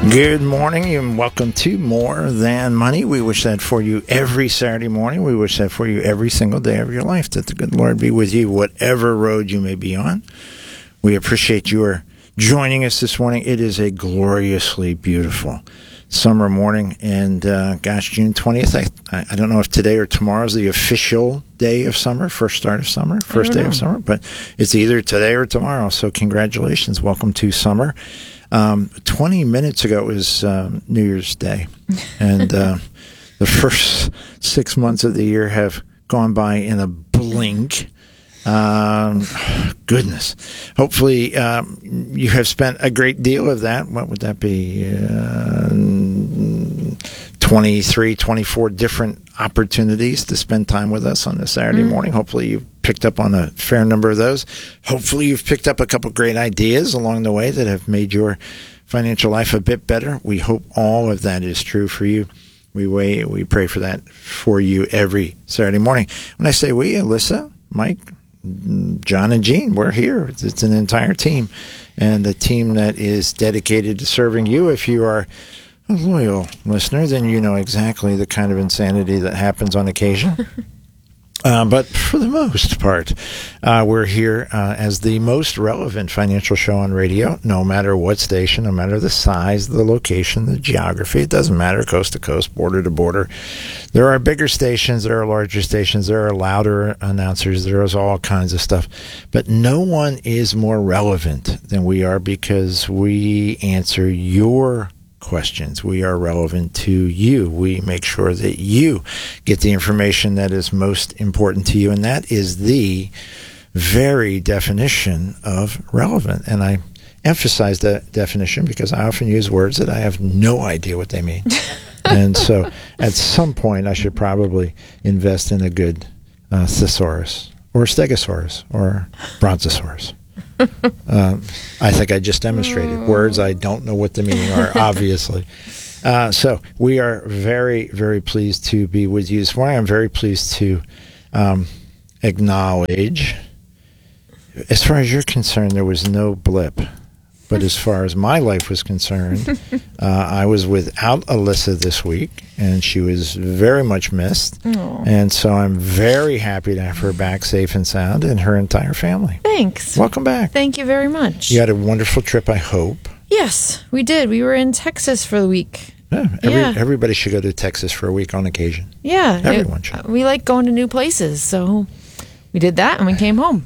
Good morning and welcome to More Than Money. We wish that for you every Saturday morning. We wish that for you every single day of your life, that the good Lord be with you, whatever road you may be on. We appreciate your joining us this morning. It is a gloriously beautiful summer morning, and June 20th. I don't know if today or tomorrow is the official day of summer, first day of summer, but it's either today or tomorrow. So congratulations. Welcome to summer. 20 minutes ago it was New Year's Day, and the first 6 months of the year have gone by in a blink. Goodness. Hopefully you have spent a great deal of that. What would that be? 23, 24 different opportunities to spend time with us on a Saturday morning. Hopefully you've picked up on a fair number of those. Hopefully you've picked up a couple great ideas along the way that have made your financial life a bit better. We hope all of that is true for you. We pray for that for you every Saturday morning. When I say we, Alyssa, Mike, John, and Jean, we're here. It's an entire team, and a team that is dedicated to serving you. If you are a loyal listener, then you know exactly the kind of insanity that happens on occasion. But for the most part, we're here as the most relevant financial show on radio, no matter what station, no matter the size, the location, the geography. It doesn't matter, coast to coast, border to border. There are bigger stations, there are larger stations, there are louder announcers, there is all kinds of stuff. But no one is more relevant than we are, because we answer your questions. We are relevant to you. We make sure that you get the information that is most important to you, and that is the very definition of relevant. And I emphasize that definition because I often use words that I have no idea what they mean. And so at some point I should probably invest in a good thesaurus or stegosaurus or brontosaurus. I think I just demonstrated words I don't know what the meaning are, obviously. So we are very, very pleased to be with you this morning. I'm very pleased to acknowledge, as far as you're concerned, there was no blip. But as far as my life was concerned, I was without Alyssa this week, and she was very much missed. Aww. And so I'm very happy to have her back safe and sound, and her entire family. Thanks. Welcome back. Thank you very much. You had a wonderful trip, I hope. Yes, we did. We were in Texas for the week. Yeah, everybody should go to Texas for a week on occasion. Yeah. Everyone should. We like going to new places, so we did that and we came home.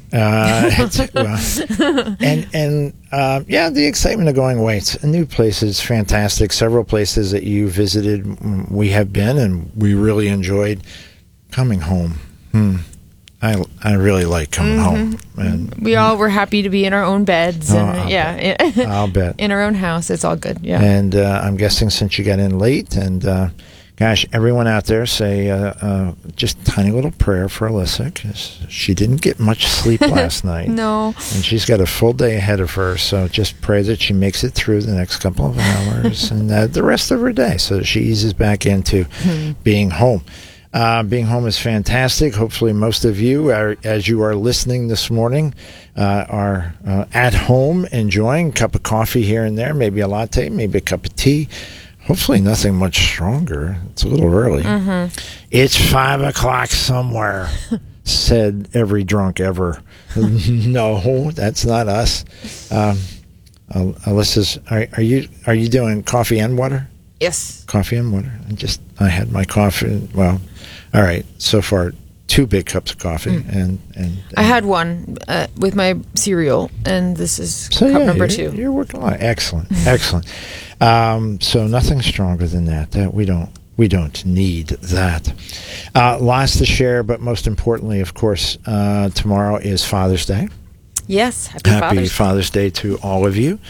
The excitement of going away. It's a new place is fantastic. Several places that you visited, we have been, and we really enjoyed coming home. I really like coming home. And we all were happy to be in our own beds. I'll bet. In our own house. It's all good. Yeah. And I'm guessing since you got in late, and gosh, everyone out there say just a tiny little prayer for Alyssa, because she didn't get much sleep last night. No. And she's got a full day ahead of her, so just pray that she makes it through the next couple of hours and the rest of her day, so that she eases back into being home. Being home is fantastic. Hopefully most of you, as you are listening this morning, are at home enjoying a cup of coffee here and there, maybe a latte, maybe a cup of tea. Hopefully nothing much stronger. It's a little early. It's 5 o'clock somewhere, said every drunk ever. No, that's not us. Alyssa's, are you doing coffee and water? Yes. Coffee and water. I had my coffee. Well, all right. So far, 2 big cups of coffee, and I had one with my cereal, and this is cup number 2. You're working a lot. Excellent, excellent. So nothing stronger than that. That we don't need that. Lots to share, but most importantly, of course, tomorrow is Father's Day. Yes, happy Father's Day to all of you.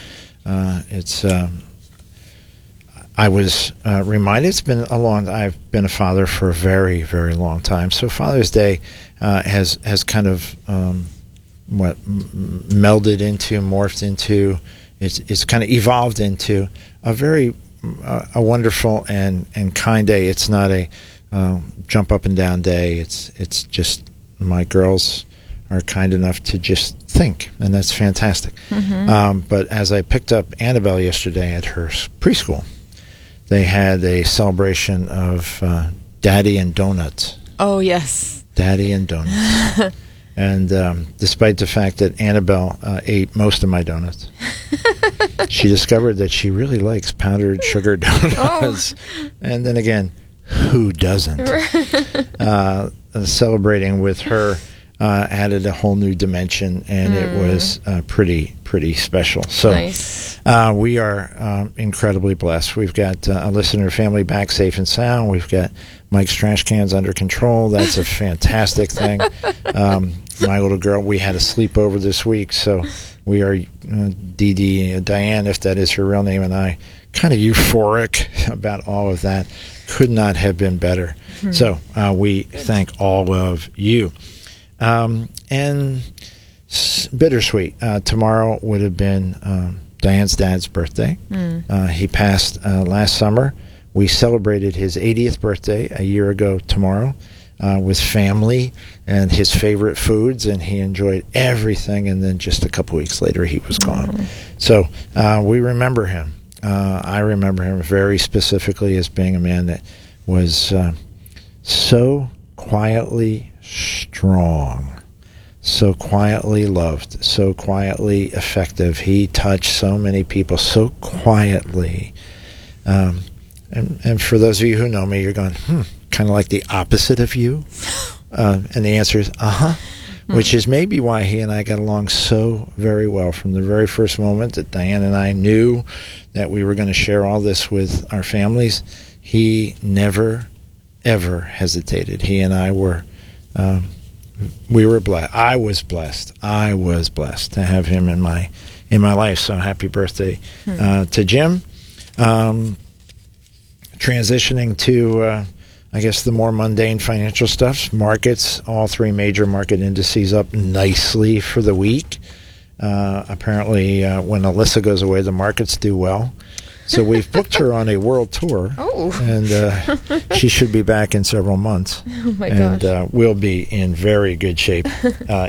I was reminded I've been a father for a very, very long time. So Father's Day has kind of morphed into, it's kind of evolved into a wonderful and kind day. It's not a jump up and down day. It's just my girls are kind enough to just think, and that's fantastic. But as I picked up Annabelle yesterday at her preschool, they had a celebration of Daddy and Donuts. Oh, yes. Daddy and Donuts. And despite the fact that Annabelle ate most of my donuts, she discovered that she really likes powdered sugar donuts. Oh. And then again, who doesn't? Celebrating with her added a whole new dimension, and it was pretty special. So nice. We are incredibly blessed. We've got a listener family back safe and sound. We've got Mike's trash cans under control. That's a fantastic thing. My little girl, we had a sleepover this week, so we are, Dee Dee, Diane, if that is her real name, and I, kind of euphoric about all of that. Could not have been better. So we thank all of you. And bittersweet. Tomorrow would have been Diane's dad's birthday. He passed last summer. We celebrated his 80th birthday a year ago tomorrow with family and his favorite foods, and he enjoyed everything. And then just a couple weeks later, he was gone. So we remember him. I remember him very specifically as being a man that was so quietly strong, so quietly loved, so quietly effective. He touched so many people so quietly. And for those of you who know me, you're going, kind of like the opposite of you. And the answer is, which is maybe why he and I got along so very well from the very first moment that Diane and I knew that we were going to share all this with our families. He never, ever hesitated. He and I were, we were blessed. I was blessed to have him in my life. So happy birthday to Jim. Transitioning to, I guess, the more mundane financial stuff. Markets, all three major market indices up nicely for the week. Apparently, when Alyssa goes away, the markets do well. So we've booked her on a world tour, and she should be back in several months. Oh my gosh! And we'll be in very good shape